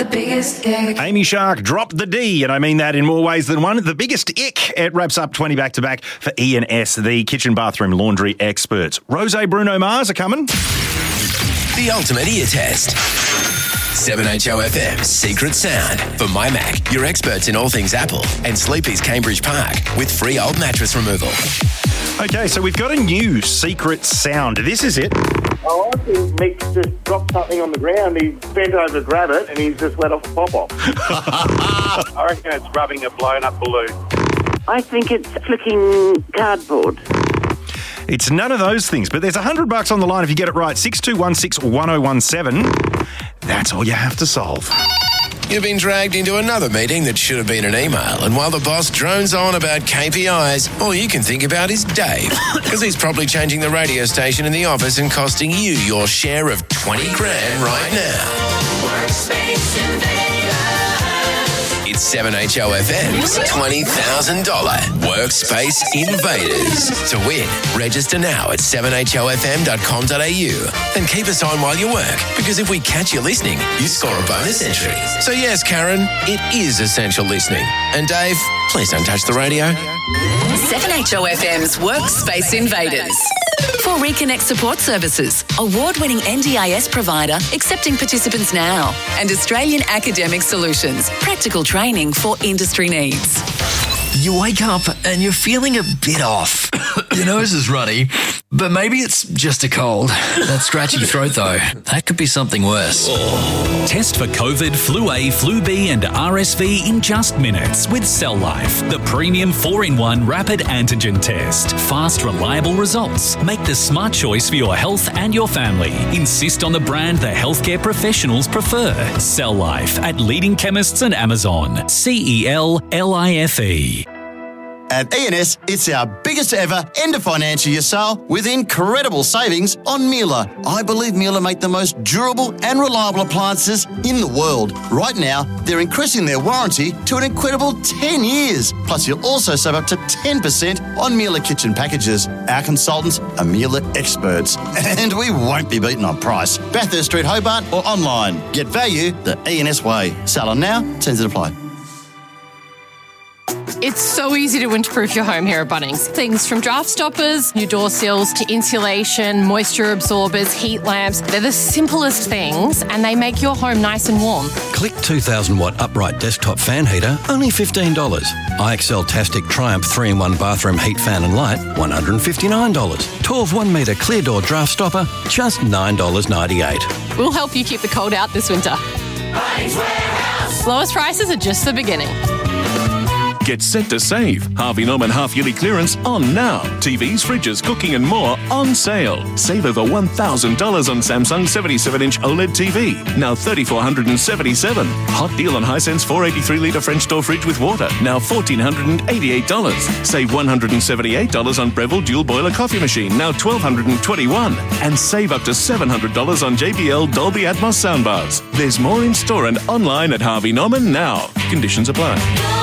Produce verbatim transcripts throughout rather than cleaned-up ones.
the biggest ick. Amy Shark dropped the D, and I mean that in more ways than one. The biggest ick. It wraps up twenty back-to-back for E and S, the kitchen, bathroom, laundry experts. Rose, Bruno Mars are coming. The ultimate ear test. seven H O F M's Secret Sound. For My Mac, your experts in all things Apple, and Sleepy's Cambridge Park with free old mattress removal. Okay, so we've got a new secret sound. This is it. Oh, I think Mick just dropped something on the ground. He bent over to grab it and he's just let off a pop-off. I reckon it's rubbing a blown-up balloon. I think it's flicking cardboard. It's none of those things, but there's one hundred bucks on the line if you get it right. six two one six, one oh one seven. That's all you have to solve. You've been dragged into another meeting that should have been an email, and while the boss drones on about K P Is, all you can think about is Dave, because he's probably changing the radio station in the office and costing you your share of twenty grand right now. Workspace Invaders. It's seven H O F M's twenty thousand dollars Workspace Invaders. To win, register now at seven H O F M dot com dot A U and keep us on while you work, because if we catch you listening, you score a bonus entry. So yes, Karen, it is essential listening. And Dave, please don't touch the radio. seven H O F M's Workspace Invaders. For Reconnect Support Services, award-winning N D I S provider accepting participants now, and Australian Academic Solutions, practical training for industry needs. You wake up and you're feeling a bit off. Your nose is runny, but maybe it's just a cold. That scratchy throat, though, that could be something worse. Oh. Test for COVID, Flu A, Flu B and R S V in just minutes with Cell Life, the premium four in one rapid antigen test. Fast, reliable results. Make the smart choice for your health and your family. Insist on the brand the healthcare professionals prefer. Cell Life at leading chemists and Amazon. C E L L I F E. At E and S, it's our biggest ever end of financial year sale with incredible savings on Miele. I believe Miele make the most durable and reliable appliances in the world. Right now, they're increasing their warranty to an incredible ten years. Plus, you'll also save up to ten percent on Miele kitchen packages. Our consultants are Miele experts, and we won't be beaten on price. Bathurst Street, Hobart, or online. Get value the E and S way. Sale on now, terms and apply. It's so easy to winterproof your home here at Bunnings. Things from draft stoppers, new door sills, to insulation, moisture absorbers, heat lamps. They're the simplest things and they make your home nice and warm. Click two thousand watt upright desktop fan heater, only fifteen dollars. I X L Tastic Triumph three in one bathroom heat fan and light, one hundred fifty-nine dollars. twelve one metre clear door draft stopper, just nine dollars ninety-eight. We'll help you keep the cold out this winter. Bunnings Warehouse. Lowest prices are just the beginning. Get set to save. Harvey Norman half-yearly clearance on now. T Vs, fridges, cooking and more on sale. Save over one thousand dollars on Samsung seventy-seven inch OLED T V. Now three thousand four hundred seventy-seven dollars. Hot deal on Hisense four eighty-three litre French door fridge with water. Now one thousand four hundred eighty-eight dollars. Save one hundred seventy-eight dollars on Breville dual boiler coffee machine. Now one thousand two hundred twenty-one dollars. And save up to seven hundred dollars on J B L Dolby Atmos soundbars. There's more in store and online at Harvey Norman now. Conditions apply.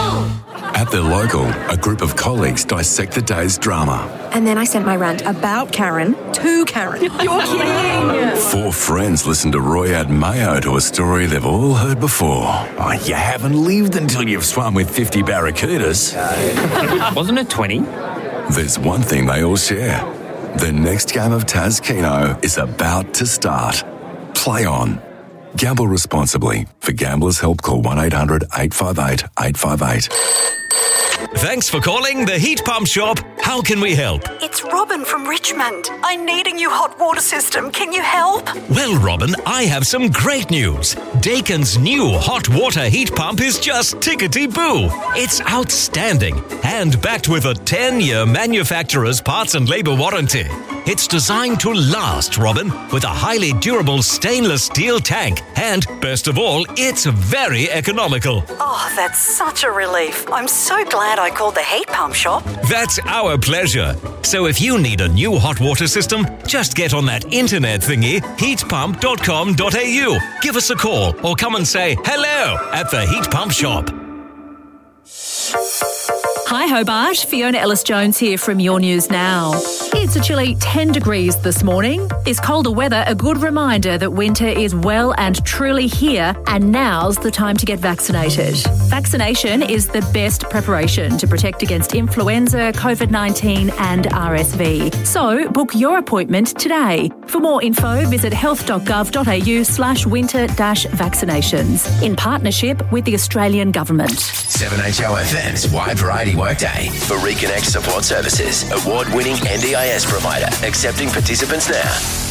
At their local, a group of colleagues dissect the day's drama. And then I sent my rant about Karen to Karen. You're kidding! Four friends listen to Roy add mayo to a story they've all heard before. Oh, you haven't lived until you've swum with fifty barracudas. Wasn't it twenty? There's one thing they all share. The next game of Taz Keno is about to start. Play on. Gamble responsibly. For Gamblers' Help, call one eight hundred eight five eight eight five eight. Thanks for calling the Heat Pump Shop. How can we help? It's Robin from Richmond. I need a new hot water system. Can you help? Well, Robin, I have some great news. Dakin's new hot water heat pump is just tickety-boo. It's outstanding and backed with a ten-year manufacturer's parts and labour warranty. It's designed to last, Robin, with a highly durable stainless steel tank. And, best of all, it's very economical. Oh, that's such a relief. I'm so glad I called the Heat Pump Shop. That's our pleasure. So if you need a new hot water system, just get on that internet thingy, heat pump dot com dot a u. Give us a call or come and say hello at the Heat Pump Shop. Hi Hobart, Fiona Ellis-Jones here from Your News Now. It's a chilly ten degrees this morning. This colder weather, a good reminder that winter is well and truly here, and now's the time to get vaccinated. Vaccination is the best preparation to protect against influenza, COVID nineteen and R S V. So book your appointment today. For more info, visit health.gov.au slash winter dash vaccinations in partnership with the Australian Government. seven H O F M's Wide Variety Workday for Reconnect Support Services, award-winning N D I S provider, accepting participants now.